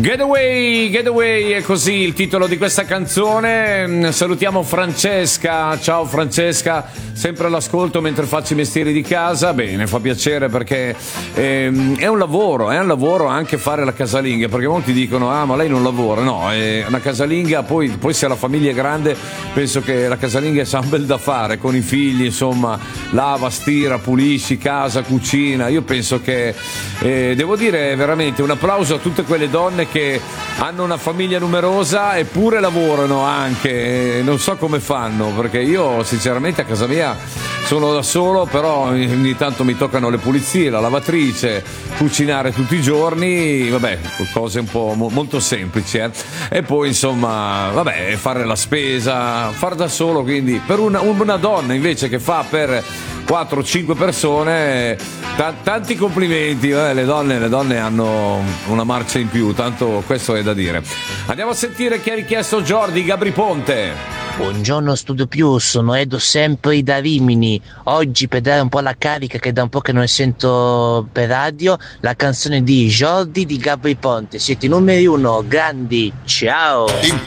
Getaway è così il titolo di questa canzone. Salutiamo Francesca. Ciao Francesca, sempre all'ascolto mentre faccio i mestieri di casa. Bene, fa piacere perché è un lavoro anche fare la casalinga, perché molti dicono ma lei non lavora. No, è una casalinga, poi se la famiglia è grande penso che la casalinga sia un bel da fare con i figli, insomma, lava, stira, pulisci casa, cucina. Io penso che devo dire veramente un applauso a tutte quelle donne che hanno una famiglia numerosa eppure lavorano anche, non so come fanno, perché io sinceramente a casa mia sono da solo, però ogni tanto mi toccano le pulizie, la lavatrice, cucinare tutti i giorni, vabbè, cose un po' molto semplici, e poi insomma, vabbè, fare la spesa, far da solo, quindi per una donna invece che fa per 4-5 persone, tanti complimenti, le donne hanno una marcia in più, tanto questo è da dire. Andiamo a sentire chi ha richiesto Jordi, Gabri Ponte. Buongiorno Studio Più, sono Edo sempre da Rimini. Oggi per dare un po' la carica che da un po' che non ne sento per radio, la canzone di Jordi di Gabri Ponte. Siete i numeri uno, grandi, ciao!